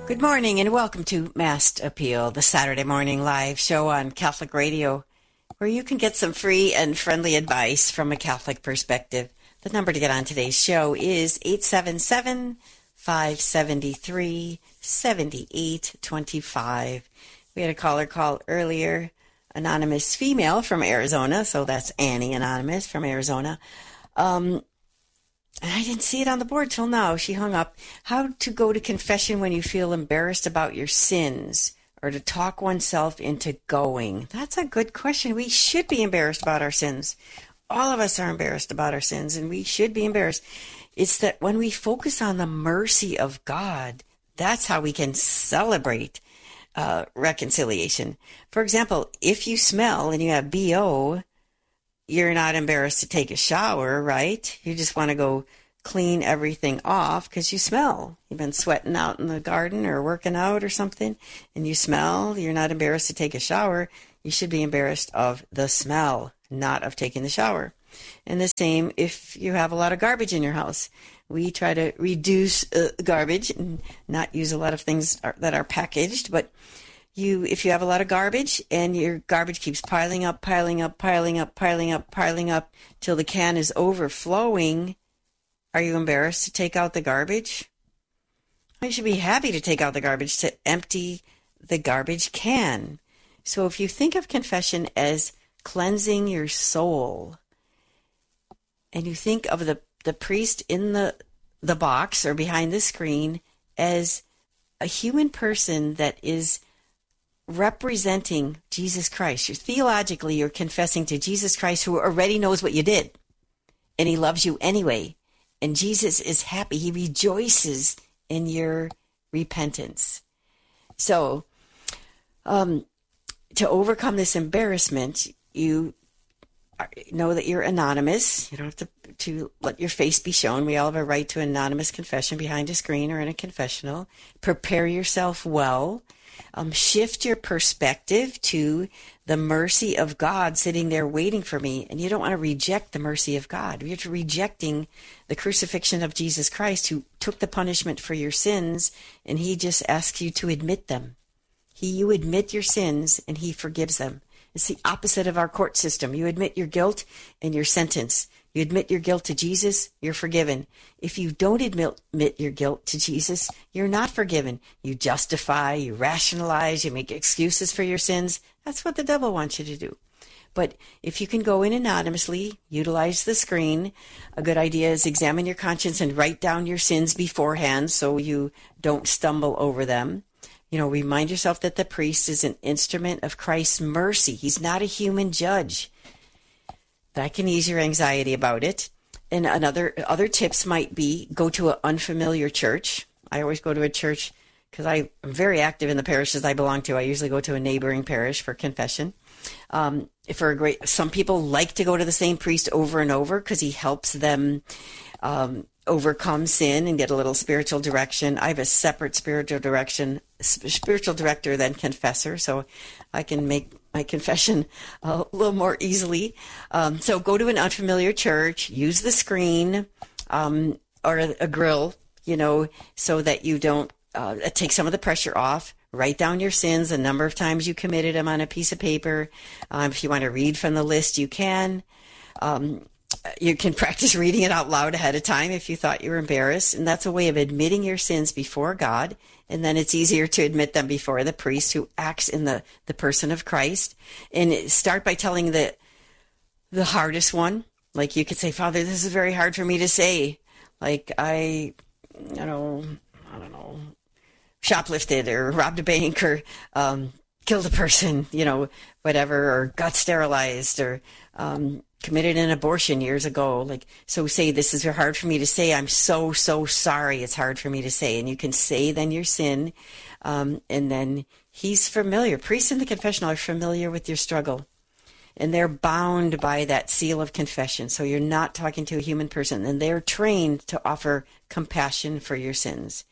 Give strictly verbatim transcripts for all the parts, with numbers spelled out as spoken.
Good morning and welcome to Mass Appeal, the Saturday morning live show on Catholic Radio, where you can get some free and friendly advice from a Catholic perspective. The number to get on today's show is eight seven seven, five seven three, seven eight two five. We had a caller call earlier, anonymous female from Arizona, so that's Annie Anonymous from Arizona. Um... I didn't see it on the board till now. She hung up. How to go to confession when you feel embarrassed about your sins, or to talk oneself into going. That's a good question. We should be embarrassed about our sins. All of us are embarrassed about our sins, and we should be embarrassed. It's that when we focus on the mercy of God, that's how we can celebrate uh, reconciliation. For example, if you smell and you have B O, you're not embarrassed to take a shower, right? You just want to go clean everything off because you smell. You've been sweating out in the garden or working out or something, and you smell. You're not embarrassed to take a shower. You should be embarrassed of the smell, not of taking the shower. And the same if you have a lot of garbage in your house. We try to reduce uh, garbage and not use a lot of things are, that are packaged, but You, if you have a lot of garbage and your garbage keeps piling up, piling up, piling up, piling up, piling up till the can is overflowing, are you embarrassed to take out the garbage? You should be happy to take out the garbage, to empty the garbage can. So if you think of confession as cleansing your soul, and you think of the, the priest in the, the box or behind the screen as a human person that is representing Jesus Christ. You're theologically, you're confessing to Jesus Christ, who already knows what you did, and he loves you anyway. And Jesus is happy. He rejoices in your repentance. So, um, to overcome this embarrassment, you know that you're anonymous. You don't have to, to let your face be shown. We all have a right to anonymous confession behind a screen or in a confessional. Prepare yourself well. Um, shift your perspective to the mercy of God sitting there waiting for me. And you don't want to reject the mercy of God. You're rejecting the crucifixion of Jesus Christ, who took the punishment for your sins, and he just asks you to admit them. He, you admit your sins, and he forgives them. It's the opposite of our court system. You admit your guilt, and you're sentenced. You admit your guilt to Jesus, you're forgiven. If you don't admit, admit your guilt to Jesus, you're not forgiven. You justify, you rationalize, you make excuses for your sins. That's what the devil wants you to do. But if you can go in anonymously, utilize the screen. A good idea is examine your conscience and write down your sins beforehand so you don't stumble over them. You know, remind yourself that the priest is an instrument of Christ's mercy. He's not a human judge. That can ease your anxiety about it. And another other tips might be go to an unfamiliar church. I always go to a church because I'm very active in the parishes I belong to. I usually go to a neighboring parish for confession. Um, for a great, some people like to go to the same priest over and over because he helps them um, overcome sin and get a little spiritual direction. I have a separate spiritual direction, spiritual director than confessor, so I can make my confession a little more easily. Um, so go to an unfamiliar church, use the screen um, or a, a grill, you know, so that you don't uh, take some of the pressure off. Write down your sins, the number of times you committed them on a piece of paper. Um, if you want to read from the list, you can. Um, you can practice reading it out loud ahead of time if you thought you were embarrassed. And that's a way of admitting your sins before God. And then it's easier to admit them before the priest who acts in the, the person of Christ. And start by telling the the hardest one. Like you could say, Father, this is very hard for me to say. Like I, you know, I don't know, shoplifted or robbed a bank or um, killed a person, you know, whatever, or got sterilized or um, committed an abortion years ago. Like, so say, this is hard for me to say. I'm so, so sorry. It's hard for me to say. And you can say then your sin. Um, and then he's familiar. Priests in the confessional are familiar with your struggle. And they're bound by that seal of confession. So you're not talking to a human person. And they're trained to offer compassion for your sins.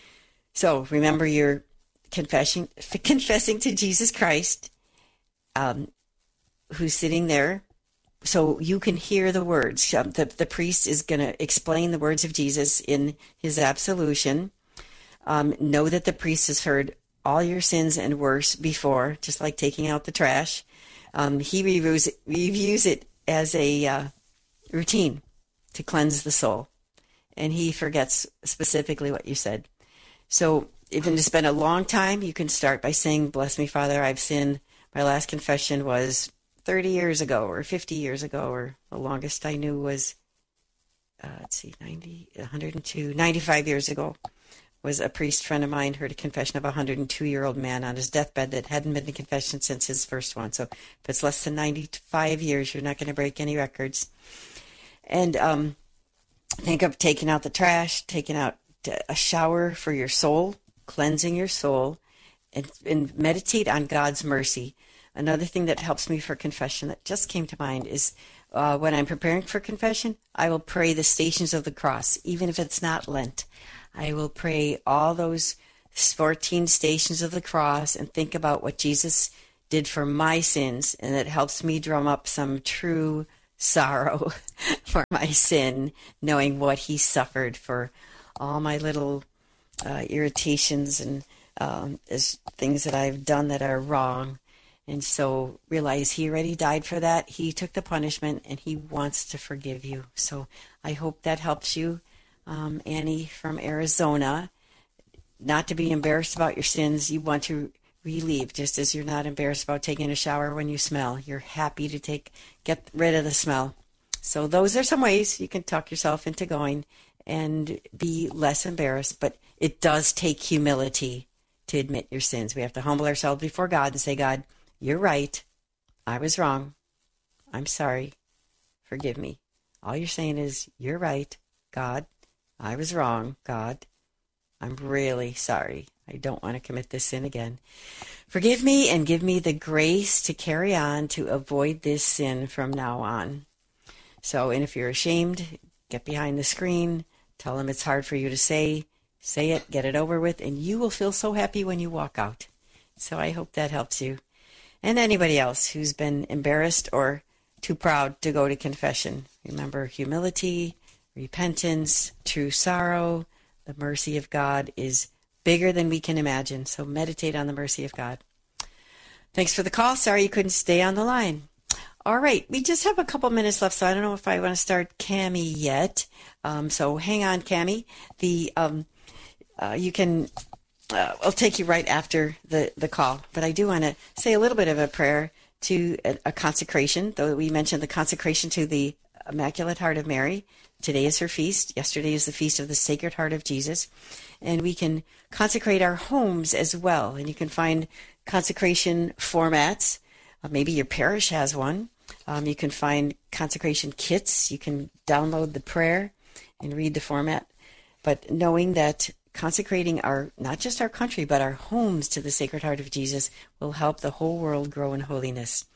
So remember, you're confessing, confessing to Jesus Christ, um, who's sitting there, so you can hear the words. The, the priest is going to explain the words of Jesus in his absolution. Um, know that the priest has heard all your sins and worse before, just like taking out the trash. Um, he reviews it, reviews it as a uh, routine to cleanse the soul. And he forgets specifically what you said. So even if it's been a long time, you can start by saying, bless me, Father, I've sinned. My last confession was thirty years ago or fifty years ago, or the longest I knew was, uh, let's see, ninety, one hundred two, ninety-five years ago. Was a priest friend of mine heard a confession of a one hundred two-year-old man on his deathbed that hadn't been to confession since his first one. So if it's less than ninety-five years, you're not going to break any records. And um, think of taking out the trash, taking out a shower for your soul, cleansing your soul, and, and meditate on God's mercy. Another thing that helps me for confession that just came to mind is uh, when I'm preparing for confession, I will pray the Stations of the Cross, even if it's not Lent. I will pray all those fourteen Stations of the Cross and think about what Jesus did for my sins, and it helps me drum up some true sorrow for my sin, knowing what he suffered for all my little uh, irritations and um, is things that I've done that are wrong. And so realize he already died for that. He took the punishment, and he wants to forgive you. So I hope that helps you. Um, Annie from Arizona, not to be embarrassed about your sins. You want to relieve, just as you're not embarrassed about taking a shower when you smell. You're happy to take get rid of the smell. So those are some ways you can talk yourself into going and be less embarrassed. But it does take humility to admit your sins. We have to humble ourselves before God and say, God, you're right. I was wrong. I'm sorry. Forgive me. All you're saying is, you're right, God. I was wrong, God. I'm really sorry. I don't want to commit this sin again. Forgive me and give me the grace to carry on to avoid this sin from now on. So, and if you're ashamed, get behind the screen. Tell them it's hard for you to say. Say it, get it over with, and you will feel so happy when you walk out. So I hope that helps you. And anybody else who's been embarrassed or too proud to go to confession. Remember, humility, repentance, true sorrow, the mercy of God is bigger than we can imagine. So meditate on the mercy of God. Thanks for the call. Sorry you couldn't stay on the line. All right, we just have a couple minutes left, so I don't know if I want to start Cammie yet. Um, so hang on, Cammie. The um, uh, you can. Uh, I'll take you right after the, the call, but I do want to say a little bit of a prayer to a, a consecration, though we mentioned the consecration to the Immaculate Heart of Mary. Today is her feast. Yesterday is the feast of the Sacred Heart of Jesus. And we can consecrate our homes as well. And you can find consecration formats. Uh, maybe your parish has one. Um, you can find consecration kits. You can download the prayer and read the format. But knowing that consecrating our, not just our country, but our homes to the Sacred Heart of Jesus will help the whole world grow in holiness.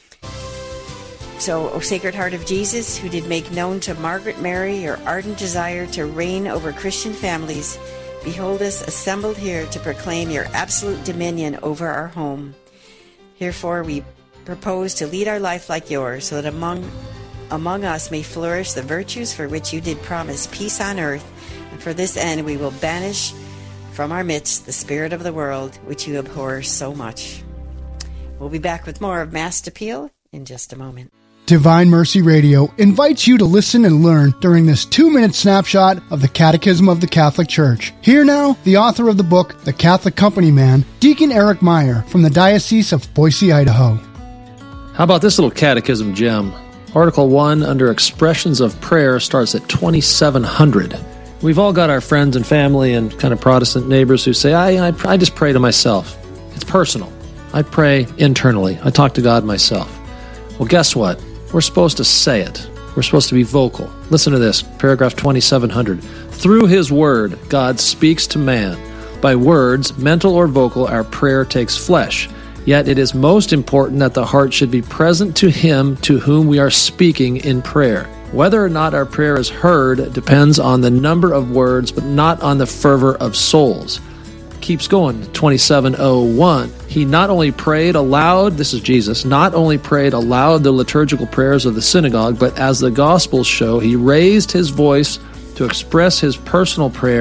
So, O Sacred Heart of Jesus, who did make known to Margaret Mary your ardent desire to reign over Christian families, behold us assembled here to proclaim your absolute dominion over our home. Herefore, we propose to lead our life like yours, so that among among us may flourish the virtues for which you did promise peace on earth. And for this end, we will banish from our midst the spirit of the world, which you abhor so much. We'll be back with more of Mass Appeal in just a moment. Divine Mercy Radio invites you to listen and learn during this two-minute snapshot of the Catechism of the Catholic Church. Here now, the author of the book, The Catholic Company Man, Deacon Eric Meyer from the Diocese of Boise, Idaho. How about this little catechism gem? Article one under Expressions of Prayer starts at twenty-seven hundred. We've all got our friends and family and kind of Protestant neighbors who say, I, I, I just pray to myself. It's personal. I pray internally. I talk to God myself. Well, guess what? We're supposed to say it. We're supposed to be vocal. Listen to this, paragraph twenty-seven hundred. Through His Word, God speaks to man. By words, mental or vocal, our prayer takes flesh. Yet it is most important that the heart should be present to Him to whom we are speaking in prayer. Whether or not our prayer is heard depends on the number of words, but not on the fervor of souls. Keeps going, twenty-seven oh one. He not only prayed aloud, this is Jesus, not only prayed aloud the liturgical prayers of the synagogue, but as the Gospels show, he raised his voice to express his personal prayer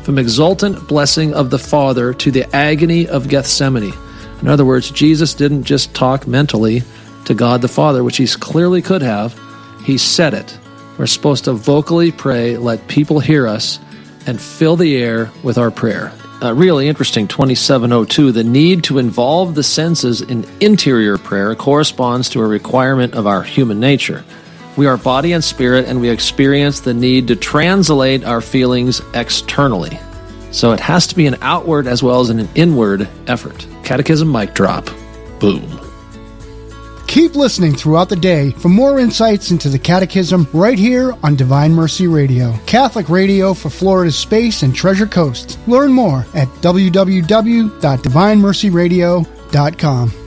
from exultant blessing of the Father to the agony of Gethsemane. In other words, Jesus didn't just talk mentally to God the Father, which he clearly could have. He said it. We're supposed to vocally pray, let people hear us, and fill the air with our prayer. Uh, really interesting, twenty-seven oh two, the need to involve the senses in interior prayer corresponds to a requirement of our human nature. We are body and spirit, and we experience the need to translate our feelings externally. So it has to be an outward as well as an inward effort. Catechism mic drop. Boom. Keep listening throughout the day for more insights into the Catechism right here on Divine Mercy Radio, Catholic radio for Florida's Space and Treasure Coast. Learn more at w w w dot divine mercy radio dot com.